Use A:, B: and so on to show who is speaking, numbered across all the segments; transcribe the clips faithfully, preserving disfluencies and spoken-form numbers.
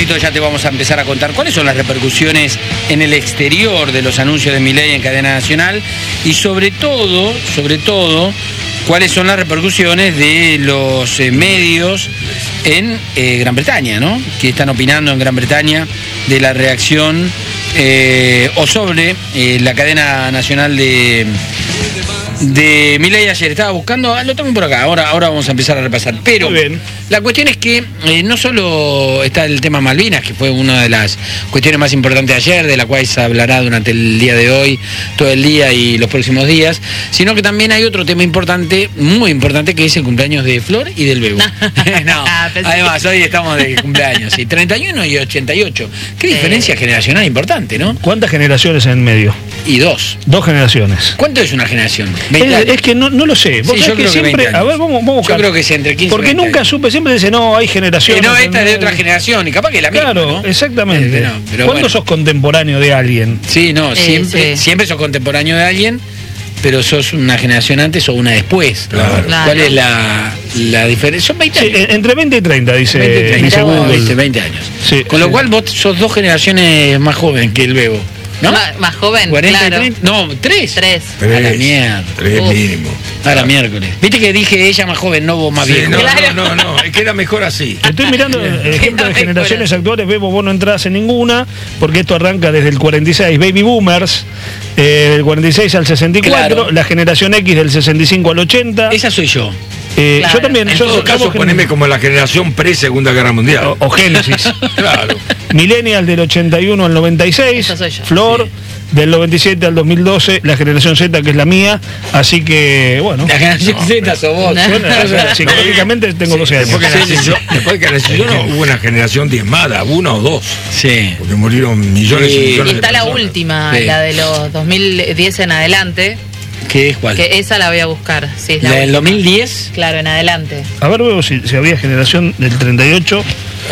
A: ratito ya te vamos a empezar a contar cuáles son las repercusiones en el exterior de los anuncios de Milei en cadena nacional y sobre todo, sobre todo, cuáles son las repercusiones de los eh, medios en eh, Gran Bretaña, ¿no? Que están opinando en Gran Bretaña de la reacción eh, o sobre eh, la cadena nacional de... de Milei ayer. Estaba buscando, lo tengo por acá, ahora, ahora vamos a empezar a repasar. Pero la cuestión es que eh, no solo está el tema Malvinas, que fue una de las cuestiones más importantes de ayer, de la cual se hablará durante el día de hoy, todo el día y los próximos días, sino que también hay otro tema importante, muy importante, que es el cumpleaños de Flor y del Bebo. No, además, hoy estamos de cumpleaños, sí, treinta y uno y ochenta y ocho. Qué sí. Diferencia generacional importante, ¿no?
B: ¿Cuántas generaciones en medio?
A: Y dos.
B: Dos generaciones.
A: ¿Cuánto es una generación?
B: Es, es que no, no lo sé. ¿Vos
A: sí, yo
B: que
A: creo
B: siempre,
A: que
B: a ver, vamos, vamos a buscar.
A: Yo creo que es entre quince
B: Porque
A: y veinte
B: nunca
A: años.
B: supe, siempre dice, no, hay generaciones.
A: Que no, esta es de otra generación, y capaz que la misma.
B: Claro,
A: ¿no?
B: exactamente.
A: Eh, no, pero
B: ¿Cuándo
A: bueno.
B: sos contemporáneo de alguien?
A: Sí, no,
C: Eh,
A: siempre,
C: sí.
A: siempre sos contemporáneo de alguien, pero sos una generación antes o una después.
B: Claro.
C: Claro.
A: ¿Cuál es la, la diferencia? Son veinte
B: Sí,
A: años.
B: entre veinte y treinta, dice,
A: veinte, treinta,
B: dice
A: no,
B: Google.
A: dice veinte años.
B: Sí,
A: Con lo
B: sí.
A: cual vos sos dos generaciones más joven que el Bebo. ¿No?
C: Más, más joven,
A: cuarenta,
C: claro.
A: treinta, no, tres.
C: Tres.
A: A la mierda.
D: Tres
C: Uf.
D: mínimo.
A: A la miércoles. Viste que dije ella más joven, no vos más
D: Sí,
A: viejo.
D: no,
C: Claro.
D: no, no, no, es que era mejor así.
B: Estoy mirando ejemplos de generaciones actuales. Bebo, vos no entras en ninguna, porque esto arranca desde el cuarenta y seis. Baby Boomers, eh, del cuarenta y seis al sesenta y cuatro.
A: Claro.
B: La generación X del sesenta y cinco al ochenta.
A: Esa soy yo.
B: Eh,
C: Claro.
B: Yo también.
D: En
B: yo-
D: todo caso,
B: somos
D: poneme
B: gen-
D: como la generación pre-Segunda Guerra Mundial.
B: O, o Génesis.
D: Claro.
B: Millennial del ochenta y uno al noventa y seis.
C: Esa soy yo.
B: Flor. Del noventa y siete al dos mil doce, la generación Z, que es la mía, así que, bueno.
A: La generación Z sos vos.
C: No.
B: Yo, o sea, psicológicamente tengo doce años.
D: Después que nací yo, después que nací yo no hubo una generación diezmada, una o dos.
A: Sí.
D: Porque murieron millones y
A: Sí.
C: Y
D: millones de
C: está la
D: personas.
C: última,
A: Sí.
C: la de los dos mil diez en adelante,
A: ¿Qué es cuál?
C: que esa la voy a buscar. Sí, es la
A: ¿La del
C: última.
A: dos mil diez?
C: Claro, en adelante.
B: A ver, luego si, si había generación del treinta y ocho.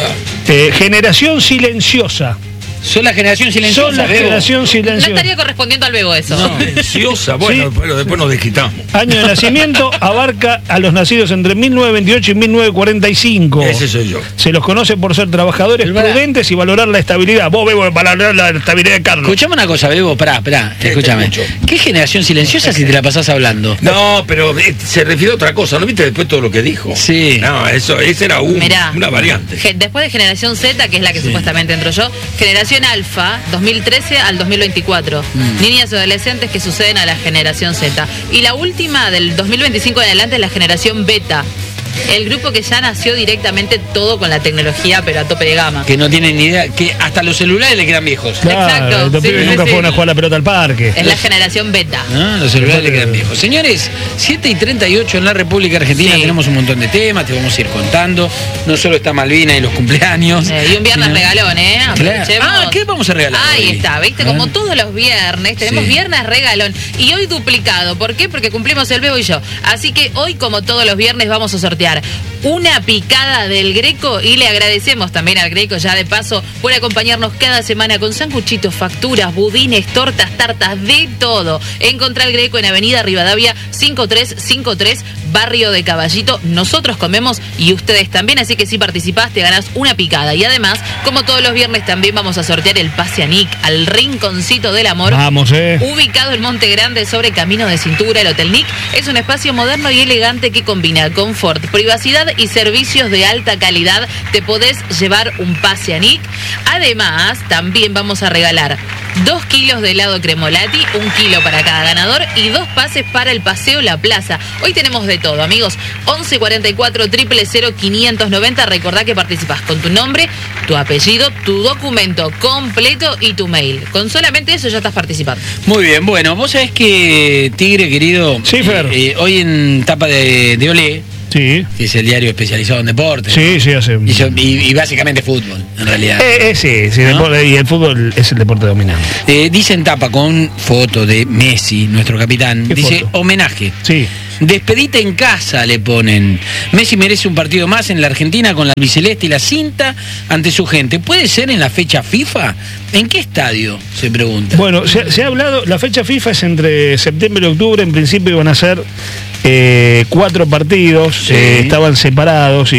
B: Eh, generación silenciosa.
A: Son la generación silenciosa,
B: Son la
A: Bebo.
B: generación
C: No
B: silenciosa.
C: estaría correspondiendo al Bebo eso.
A: No.
D: Silenciosa, bueno,
B: Sí.
D: pero después nos desquitamos.
B: Año de nacimiento abarca a los nacidos entre mil novecientos veintiocho y mil novecientos cuarenta y cinco.
D: Ese soy yo.
B: Se los conoce por ser trabajadores
A: Pero pará.
B: prudentes y valorar la estabilidad. Vos, Bebo, valorar la estabilidad de Carlos.
A: Escuchame una cosa, Bebo, pará, pará,
D: ¿Qué?
A: escúchame.
D: Te escucho.
A: ¿Qué generación silenciosa si te la pasás hablando?
D: No, pero eh, se refiere a otra cosa. ¿No viste después todo lo que dijo?
A: Sí.
D: No, eso, esa era un-
C: Mirá.
D: una variante.
C: Ge- Después de generación Z, que es la que supuestamente entro yo, generación Alfa, dos mil trece al dos mil veinticuatro.
A: Mm.
C: Niñas y adolescentes que suceden a la generación Z. Y la última, del dos mil veinticinco en adelante, es la generación Beta. El grupo que ya nació directamente todo con la tecnología, pero a tope de gama.
A: Que no tienen ni idea, que hasta los celulares le quedan viejos.
B: Claro,
C: Exacto,
B: los
C: sí,
B: pibes
C: sí,
B: nunca
C: sí.
B: fueron a jugar a la pelota al parque.
C: Es la generación Beta.
A: ¿No? Los celulares le quedan viejos. Señores, siete y treinta y ocho en la República Argentina,
C: Sí.
A: tenemos un montón de temas, te vamos a ir contando. No solo está Malvina y los cumpleaños.
C: Eh, y un viernes
A: sino-
C: regalón, ¿eh?
A: Claro.
C: Aprovechemos.
A: Ah, ¿qué vamos a regalar
C: Ahí
A: hoy?
C: está, ¿viste?
A: A
C: Como
A: ver.
C: todos los viernes, tenemos
A: Sí.
C: viernes regalón. Y hoy duplicado. ¿Por qué? Porque cumplimos el Bebo y yo. Así que hoy, como todos los viernes, vamos a sortear una picada del Greco y le agradecemos también al Greco, ya de paso, por acompañarnos cada semana con sanguchitos, facturas, budines, tortas, tartas, de todo. Encontrá el Greco en Avenida Rivadavia cinco tres cinco tres, Barrio de Caballito. Nosotros comemos y ustedes también, así que si participás te ganás una picada. Y además, como todos los viernes, también vamos a sortear el pase a Nick, al rinconcito del amor.
B: Vamos, eh.
C: Ubicado en Monte Grande sobre Camino de Cintura, el Hotel Nick es un espacio moderno y elegante que combina confort, privacidad y servicios de alta calidad. Te podés llevar un pase a Nick. Además, también vamos a regalar dos kilos de helado Cremolati, un kilo para cada ganador y dos pases para el Paseo La Plaza. Hoy tenemos de todo, amigos. once cuarenta y cuatro, cero cero cero, quinientos noventa. Recordá que participás con tu nombre, tu apellido, tu documento completo y tu mail. Con solamente eso ya estás participando.
A: Muy bien, bueno, vos sabés que Tigre, querido,
B: Sí, Fer.
A: eh, hoy en tapa de, de Olé,
B: Sí,
A: que es el diario especializado en deportes,
B: sí, sí, hace.
A: y, so- y- y básicamente fútbol, en realidad.
B: Eh, eh, sí, sí,
A: ¿No?
B: deporte- y el fútbol es el deporte dominante.
A: Eh, dice en tapa con foto de Messi, nuestro capitán,
B: ¿Qué
A: dice
B: foto?
A: homenaje.
B: Sí.
A: Despedite en casa, le ponen. Messi merece un partido más en la Argentina con la albiceleste y la cinta ante su gente. ¿Puede ser en la fecha FIFA? ¿En qué estadio? Se pregunta.
B: Bueno, se, se ha hablado, la fecha FIFA es entre septiembre y octubre, en principio iban a ser eh, cuatro partidos,
A: Sí.
B: eh, estaban separados y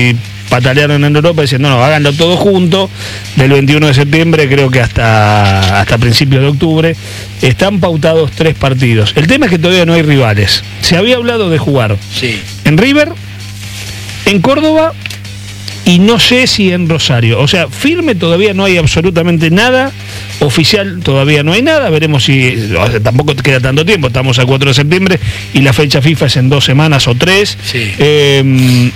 B: patalearon en Europa diciendo, no, háganlo todo junto, del veintiuno de septiembre creo que hasta, hasta principios de octubre, están pautados tres partidos. El tema es que todavía no hay rivales. Se había hablado de jugar
A: Sí.
B: en River, en Córdoba y no sé si en Rosario. O sea, firme todavía no hay absolutamente nada, oficial todavía no hay nada, veremos si, o sea, tampoco queda tanto tiempo, estamos a cuatro de septiembre y la fecha FIFA es en dos semanas o tres.
A: Sí.
B: Eh,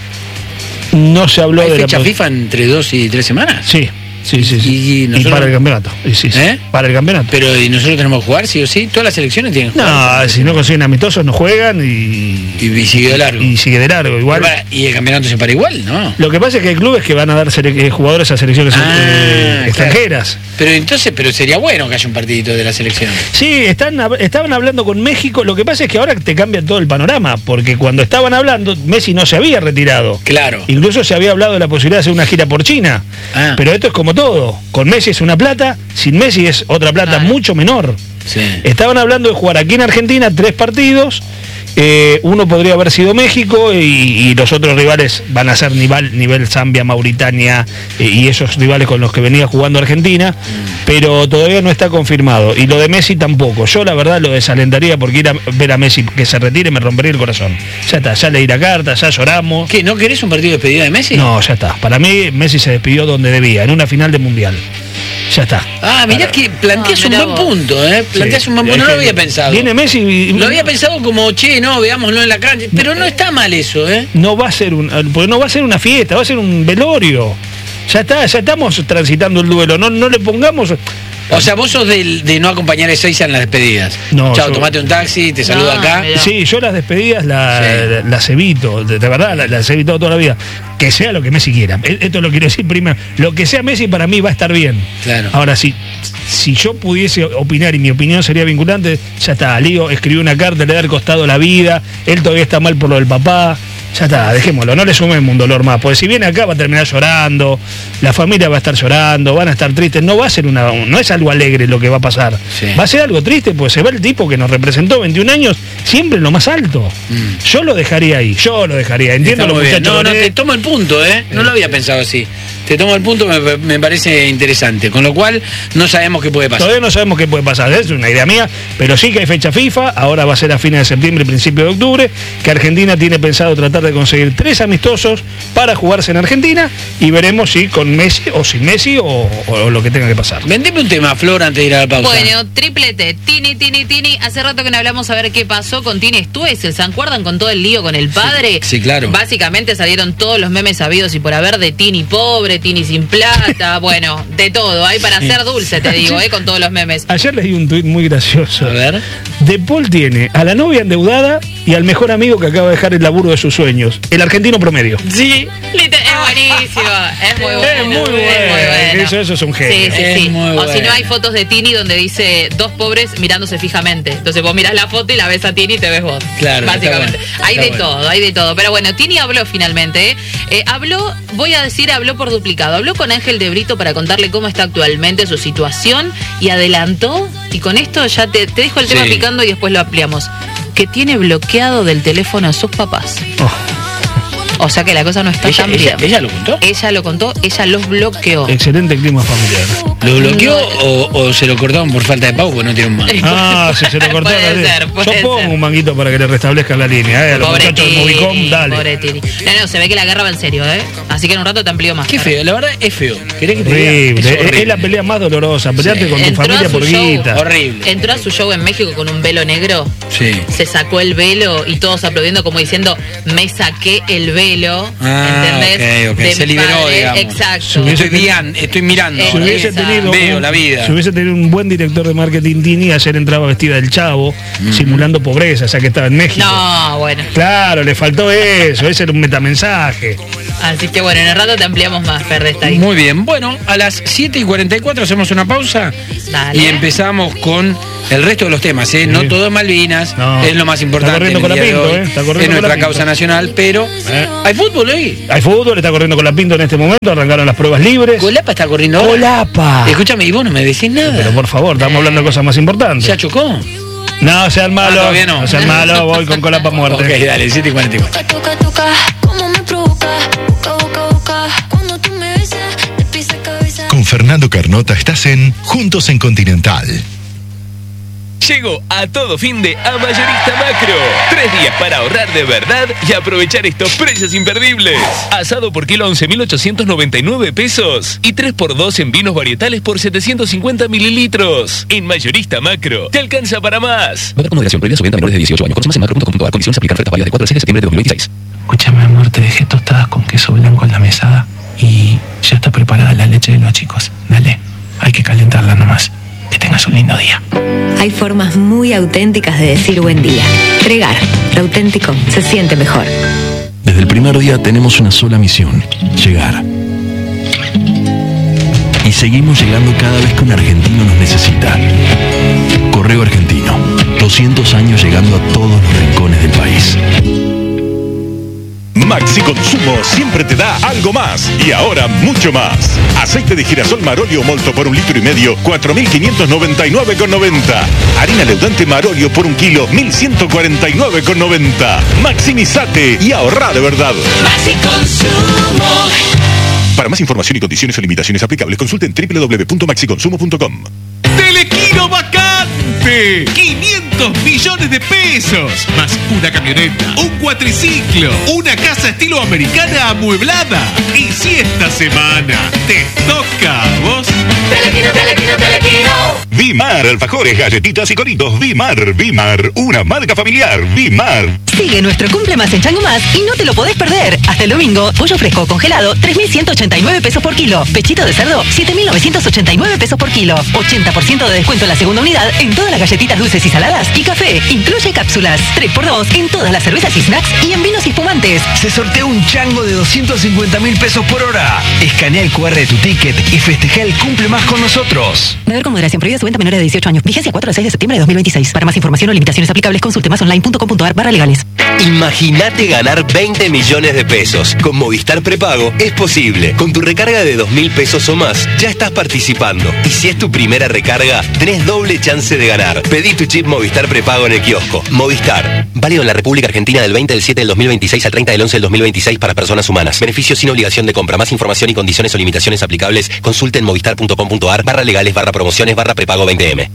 B: no se habló
A: ¿Hay
B: de
A: fecha
B: la...
A: FIFA entre dos y tres semanas?
B: Sí, sí, sí. sí.
A: Y- y
B: Y,
A: nosotros-
B: para el campeonato. Y sí, sí,
A: ¿Eh?
B: para el campeonato.
A: Pero ¿y nosotros tenemos que jugar, sí o sí? Todas las selecciones tienen que jugar.
B: No, si no consiguen amistosos no juegan y,
A: Y, y sigue de largo.
B: y sigue de largo. Igual.
A: Pero para- y el campeonato se para igual, ¿no?
B: Lo que pasa es que hay clubes que van a dar sele- eh, jugadores a selecciones
A: Ah,
B: eh,
A: claro.
B: extranjeras.
A: Pero entonces, pero sería bueno que haya un partidito de la selección.
B: Sí, están, hab- estaban hablando con México. Lo que pasa es que ahora te cambia todo el panorama, porque cuando estaban hablando, Messi no se había retirado.
A: Claro.
B: Incluso se había hablado de la posibilidad de hacer una gira por China.
A: Ah.
B: Pero esto es como todo. Con Messi es una plata, sin Messi es otra plata
C: Claro.
B: mucho menor.
A: Sí.
B: Estaban hablando de jugar aquí en Argentina tres partidos. Eh, uno podría haber sido México y, y los otros rivales van a ser nivel, nivel Zambia, Mauritania eh, y esos rivales con los que venía jugando Argentina, pero todavía no está confirmado. Y lo de Messi tampoco. Yo la verdad lo desalentaría porque ir a ver a Messi que se retire me rompería el corazón. Ya está, ya leí la carta, ya lloramos.
A: ¿Qué? ¿No querés un partido de despedida de Messi?
B: No, ya está. Para mí Messi se despidió donde debía, en una final de Mundial. Ya está.
A: Ah, mirá que planteas
C: Ah,
A: un
C: mirá
A: buen
C: vos.
A: punto, ¿eh? Planteas
B: Sí.
A: un buen punto. No
B: Es
A: lo
B: que
A: había pensado.
B: Viene Messi y...
A: Lo había pensado como, che, no, veámoslo en la cancha. Pero no está mal eso, ¿eh?
B: No va a ser un, porque no va a ser una fiesta, va a ser un velorio. Ya está, ya estamos transitando el duelo. No, no le pongamos.
A: O sea, vos sos del- de no acompañar a Ezeiza en las despedidas.
B: No,
A: Chao,
B: yo-
A: tomate un taxi, te saludo
C: No,
A: acá.
C: mirá.
B: Sí, yo las despedidas la-
A: Sí.
B: la- las evito, de, de verdad, la- las he evitado toda la vida. Que sea lo que Messi quiera. E- Esto lo quiero decir primero. Lo que sea Messi para mí va a estar bien.
A: Claro.
B: Ahora, si, si yo pudiese opinar y mi opinión sería vinculante, ya está. Lío escribió una carta, le da al costado la vida. Él todavía está mal por lo del papá. Ya está, dejémoslo, no le sumemos un dolor más, porque si viene acá va a terminar llorando, la familia va a estar llorando, van a estar tristes, no va a ser una, no es algo alegre lo que va a pasar,
A: Sí.
B: va a ser algo triste, pues se va el tipo que nos representó veintiún años, siempre en lo más alto.
A: Mm.
B: Yo lo dejaría ahí, yo lo dejaría, entiendo
A: Está
B: los
A: muy bien.
B: muchachos.
A: No, no,
B: de-
A: te tomo el punto, ¿eh? No lo había pensado así. Te tomo el punto, me, me parece interesante. Con lo cual, no sabemos qué puede pasar.
B: Todavía no sabemos qué puede pasar, es una idea mía, pero sí que hay fecha FIFA, ahora va a ser a fines de septiembre y principio de octubre, que Argentina tiene pensado tratar de conseguir tres amistosos para jugarse en Argentina y veremos si con Messi o sin Messi o, o lo que tenga que pasar.
A: Vendeme un tema, Flor, antes de ir a la pausa.
C: Bueno, triplete, Tini, Tini, Tini. Hace rato que no hablamos a ver qué pasó con Tini Stuessel. ¿Se acuerdan con todo el lío con el padre?
A: sí, claro.
C: Básicamente salieron todos los memes sabidos y por haber de Tini pobre, Tini sin plata, bueno, de todo. Hay para ser dulce, te digo, eh, con todos los memes.
B: Ayer leí un tuit muy gracioso.
A: A ver.
B: De Paul tiene a la novia endeudada y al mejor amigo que acaba de dejar el laburo de sus sueños, el argentino promedio.
A: Sí.
C: Liter- Es buenísimo, es muy bueno.
B: Es muy bueno. Eso- eso es un genio.
C: Sí, sí,
A: Es
C: sí.
A: muy
C: O si
A: bueno.
C: no, hay fotos de Tini donde dice dos pobres mirándose fijamente. Entonces vos mirás la foto y la ves a Tini y te ves vos.
A: Claro,
C: Básicamente.
A: está bueno,
C: Hay
A: está
C: de
A: bueno.
C: todo, hay de todo. Pero bueno, Tini habló finalmente. ¿eh? Eh, habló, voy a decir, habló por duplicado. Habló con Ángel de Brito para contarle cómo está actualmente su situación y adelantó, y con esto ya te, te dejo el tema
A: Sí.
C: picando y después lo ampliamos, que tiene bloqueado del teléfono a sus papás.
B: Oh,
C: O sea que la cosa no está
A: ¿Ella,
C: tan
A: ella,
C: bien.
A: ella lo contó?
C: Ella lo contó, ella los bloqueó.
B: excelente clima familiar.
A: ¿Lo bloqueó
C: No.
A: o, o se lo cortaron por falta de pago porque no tiene un mango?
B: Ah, si se lo cortó.
C: Puede
B: dale.
C: ser, puede
B: Yo pongo
C: ser.
B: un manguito para que le restablezcan la línea. Eh. A los
C: Pobre
B: muchachos de
C: Tini,
B: Movicom, dale.
C: pobre Tini. No, no, se ve que la guerra va en serio, ¿eh? Así que en un rato te amplío más.
A: Qué feo, la verdad es feo. ¿Querés que te diga?
B: Horrible.
A: Es
B: Es,
A: horrible.
B: es la pelea más dolorosa. Pelearte
A: Sí.
B: con tu
C: Entró a
B: familia
C: su
B: por
C: show.
B: guita.
A: Horrible.
C: Entró a su show en México con un velo negro,
A: Sí.
C: se sacó el velo y todos aplaudiendo como diciendo, me saqué el velo,
A: Ah,
C: ¿entendés?
A: ok, ok.
C: De
A: Se
C: mi
A: liberó,
C: padre.
A: digamos.
C: Exacto.
B: Si hubiese
A: Estoy, vian- estoy mirando.
C: Eh,
B: Si hubiese
C: Esa.
B: tenido
A: Veo
B: un,
A: la vida.
B: Si hubiese tenido un buen director de marketing Tini, ayer entraba vestida del Chavo, simulando pobreza, ya que estaba en México.
C: No, bueno.
B: Claro, le faltó eso, ese era un metamensaje.
C: Así que bueno, en el rato te ampliamos más, Fer, de esta
A: Muy bien, bueno, a las siete y cuarenta y cuatro hacemos una pausa
C: Dale.
A: y empezamos con el resto de los temas, ¿eh?
B: Sí.
A: No todo es Malvinas,
B: No.
A: es lo más importante.
B: Está corriendo
A: en el
B: con la
A: día de
B: Pinto,
A: hoy.
B: ¿eh? Está
A: Es
B: corriendo con
A: nuestra
B: la Pinto.
A: causa nacional, pero
B: ¿Eh?
A: hay fútbol hoy.
B: Hay fútbol, está corriendo con la Pinto en este momento, arrancaron las pruebas libres.
A: Colapa está corriendo ahora.
B: ¡Colapa!
A: Escúchame, y vos no me decís nada.
B: Pero por favor, estamos hablando de cosas más importantes.
A: ¿Ya chocó?
B: No sean malos,
A: Ah, todavía no.
B: no sean malos, voy con Colapa muerte.
A: Ok, dale, siete y cuarenta y cuatro.
E: Toca, toca, como me provoca, boca, boca, boca. Con Fernando Carnota estás en Juntos en Continental.
F: Llego a todo fin de a Mayorista Macro. Tres días para ahorrar de verdad y aprovechar estos precios imperdibles. Asado por kilo once mil ochocientos noventa y nueve pesos. Y tres por dos en vinos varietales por setecientos cincuenta mililitros. En Mayorista Macro, te alcanza para más.
G: Beber con moderación, prohibida su venta a menores de dieciocho años. Conoce más en macro punto com punto a r. Condiciones aplican. Ofertas válidas de cuatro al seis de septiembre de dos mil veintiséis.
H: Escúchame, amor, te dejé tostadas con queso blanco en la mesada y ya está preparada la leche de los chicos. Dale, hay que calentarla nomás. Que tengas un lindo día.
I: Hay formas muy auténticas de decir buen día. Pregar, lo auténtico se siente mejor.
G: Desde el primer día tenemos una sola misión: llegar. Y seguimos llegando cada vez que un argentino nos necesita. Correo Argentino, doscientos años llegando a todos los rincones del país.
J: Maxi Consumo siempre te da algo más y ahora mucho más. Aceite de girasol Marolio Molto por un litro y medio, cuatro mil quinientos noventa y nueve con noventa. Harina leudante Marolio por un kilo, mil ciento cuarenta y nueve con noventa. Maximizate y ahorrá de verdad.
K: Maxi Consumo.
J: Para más información y condiciones o limitaciones aplicables, consulten doble u doble u doble u punto maxi consumo punto com.
L: Telequino vacante, quinientos millones de pesos, más una camioneta, un cuatriciclo, una casa estilo americana amueblada. Y si esta semana te toca a vos,
K: Telequino, Telequino, Telequino.
J: Vimar, alfajores, galletitas y coritos. Vimar, Vimar, una marca familiar. Vimar.
M: Sigue nuestro cumple más en Chango Más y no te lo podés perder. Hasta el domingo, pollo fresco congelado, tres mil ciento ochenta y nueve pesos por kilo. Pechito de cerdo, siete mil novecientos ochenta y nueve pesos por kilo. ochenta por ciento de descuento en la segunda unidad en todas las galletitas dulces y saladas y café. Incluye cápsulas. tres por dos en todas las cervezas y snacks y en vinos y espumantes.
N: Se sortea un chango de doscientos cincuenta mil pesos por hora. Escanea el cu erre de tu ticket y festeja el cumple más con nosotros.
M: Beber con moderación, prohibida su venta a menores de dieciocho años. Vigencia cuatro al seis de septiembre de dos mil veintiséis. Para más información o limitaciones aplicables, consulte más online punto com punto a r barra legales.
O: Imagínate ganar veinte millones de pesos. Con Movistar Prepago es posible. Con tu recarga de dos mil pesos o más, ya estás participando. Y si es tu primera recarga, tenés doble chance de ganar. Pedí tu chip Movistar Prepago en el kiosco. Movistar. Válido en la República Argentina del veinte del siete del dos mil veintiséis al treinta del once del dos mil veintiséis para personas humanas. Beneficio sin obligación de compra. Más información y condiciones o limitaciones aplicables, consulte en movistar punto com punto a r barra legales barra promociones barra prepago veinte eme.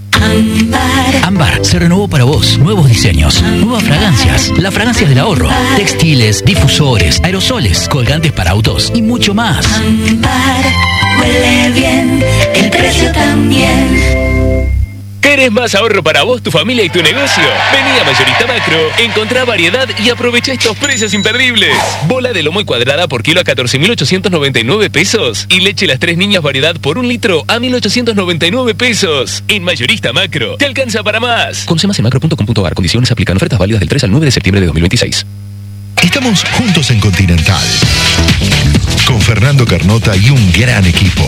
P: Ámbar. Ámbar se renovó para vos. Nuevos diseños, nuevas fragancias, las fragancias del ahorro, textiles, difusores, aerosoles, colgantes para autos y mucho más.
K: Ámbar, huele bien, el precio también.
F: ¿Querés más ahorro para vos, tu familia y tu negocio? Vení a Mayorista Macro, encontrá variedad y aprovecha estos precios imperdibles. Bola de lomo y cuadrada por kilo a catorce mil ochocientos noventa y nueve pesos. Y leche Las Tres Niñas variedad por un litro a mil ochocientos noventa y nueve pesos. En Mayorista Macro, te alcanza para más.
G: Conoce más en macro punto com punto a r. Condiciones aplican. Ofertas válidas del tres al nueve de septiembre de dos mil veintiséis.
E: Estamos juntos en Continental. Con Fernando Carnota y un gran equipo.